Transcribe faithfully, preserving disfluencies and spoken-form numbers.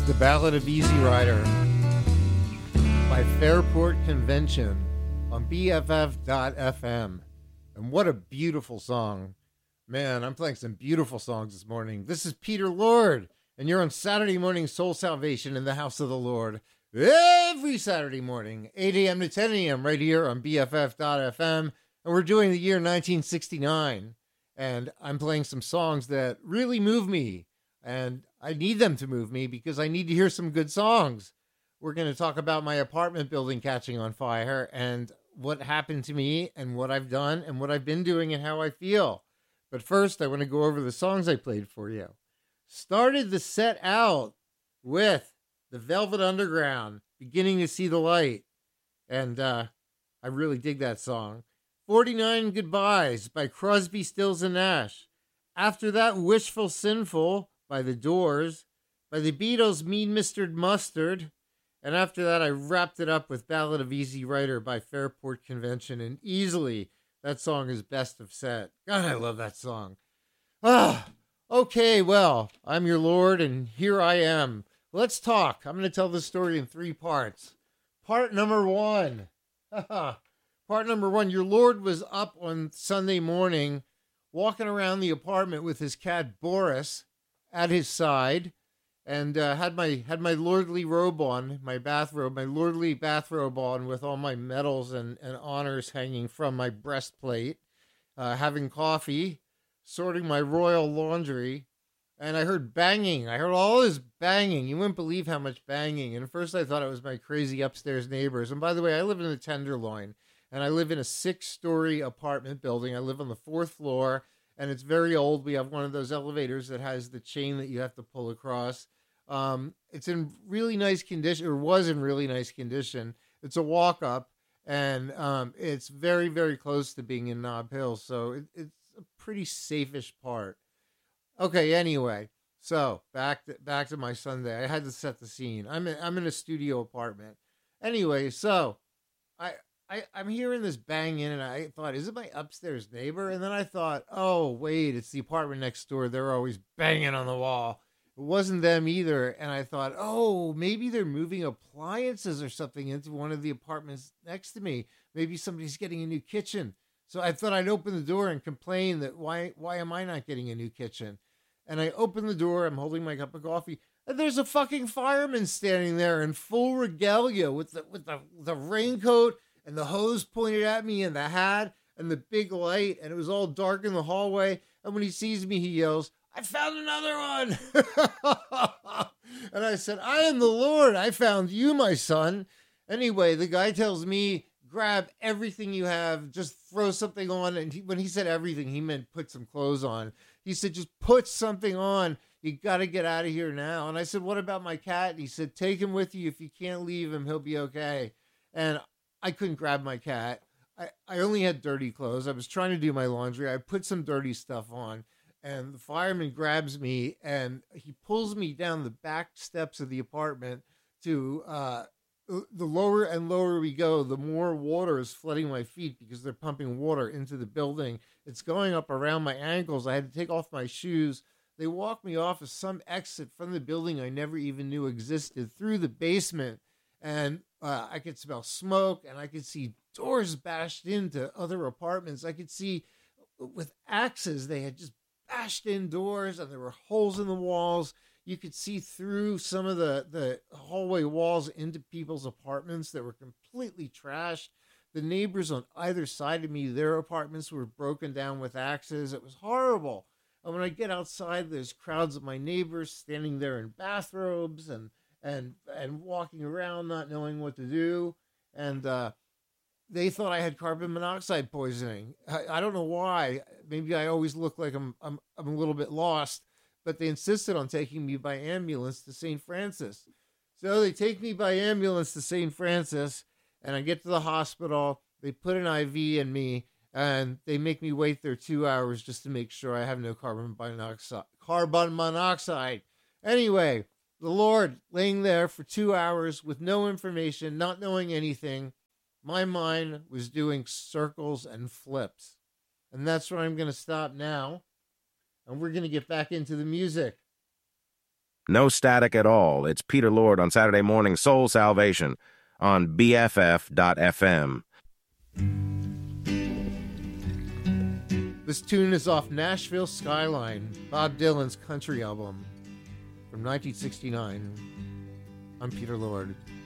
The Ballad of Easy Rider by Fairport Convention on B F F dot F M. And what a beautiful song. Man, I'm playing some beautiful songs this morning. This is Peter Lord, and you're on Saturday Morning Soul Salvation in the House of the Lord. Every Saturday morning, eight a.m. to ten a.m. right here on B F F dot F M. And we're doing the year nineteen sixty-nine. And I'm playing some songs that really move me. And I need them to move me because I need to hear some good songs. We're going to talk about my apartment building catching on fire and what happened to me and what I've done and what I've been doing and how I feel. But first, I want to go over the songs I played for you. Started the set out with the Velvet Underground, Beginning to See the Light. And uh, I really dig that song. forty-nine Goodbyes by Crosby, Stills and Nash. After that, Wishful Sinful by The Doors, by the Beatles, Mean Mister Mustard, and after that I wrapped it up with Ballad of Easy Rider by Fairport Convention, and easily that song is best of set. God, I love that song. Ah, okay, well, I'm your Lord, and here I am. Let's talk. I'm going to tell this story in three parts. Part number one. Part number one, your Lord was up on Sunday morning, walking around the apartment with his cat Boris at his side, and uh, had my had my lordly robe on, my bathrobe, my lordly bathrobe on with all my medals and, and honors hanging from my breastplate, uh, having coffee, sorting my royal laundry, and I heard banging. I heard all this banging. You wouldn't believe how much banging. And at first I thought it was my crazy upstairs neighbors. And by the way, I live in the Tenderloin, and I live in a six-story apartment building. I live on the fourth floor. And it's very old. We have one of those elevators that has the chain that you have to pull across. Um, it's in really nice condition, or was in really nice condition. It's a walk up, and um, it's very, very close to being in Nob Hill. So it, it's a pretty safe-ish part. Okay, anyway. So back to, back to my Sunday. I had to set the scene. I'm in, I'm in a studio apartment. Anyway, so I... I, I'm hearing this banging, and I thought, is it my upstairs neighbor? And then I thought, oh, wait, it's the apartment next door. They're always banging on the wall. It wasn't them either. And I thought, oh, maybe they're moving appliances or something into one of the apartments next to me. Maybe somebody's getting a new kitchen. So I thought I'd open the door and complain that why why am I not getting a new kitchen? And I open the door. I'm holding my cup of coffee. And there's a fucking fireman standing there in full regalia with the with the, the raincoat and the hose pointed at me, and the hat, and the big light, and it was all dark in the hallway. And when he sees me, he yells, I found another one! And I said, I am the Lord. I found you, my son. Anyway, the guy tells me, grab everything you have, just throw something on. And he, when he said everything, he meant put some clothes on. He said, just put something on. You got to get out of here now. And I said, what about my cat? And he said, take him with you. If you can't leave him, he'll be okay. And I couldn't grab my cat. I, I only had dirty clothes. I was trying to do my laundry. I put some dirty stuff on, and the fireman grabs me, and he pulls me down the back steps of the apartment to uh, the lower and lower we go, the more water is flooding my feet because they're pumping water into the building. It's going up around my ankles. I had to take off my shoes. They walked me off of some exit from the building I never even knew existed through the basement. And uh, I could smell smoke, and I could see doors bashed into other apartments. I could see with axes, they had just bashed in doors, and there were holes in the walls. You could see through some of the, the hallway walls into people's apartments that were completely trashed. The neighbors on either side of me, their apartments were broken down with axes. It was horrible. And when I get outside, there's crowds of my neighbors standing there in bathrobes and and and walking around not knowing what to do. And uh, they thought I had carbon monoxide poisoning. I, I don't know why. Maybe I always look like I'm, I'm, I'm a little bit lost, but they insisted on taking me by ambulance to Saint Francis. So they take me by ambulance to Saint Francis, and I get to the hospital. They put an I V in me, and they make me wait there two hours just to make sure I have no carbon monoxide. Carbon monoxide. Anyway, the Lord laying there for two hours with no information, not knowing anything. My mind was doing circles and flips. And that's where I'm going to stop now. And we're going to get back into the music. No static at all. It's Peter Lord on Saturday morning Soul Salvation on B F F dot F M. This tune is off Nashville Skyline, Bob Dylan's country album from nineteen sixty-nine. I'm Peter Lord.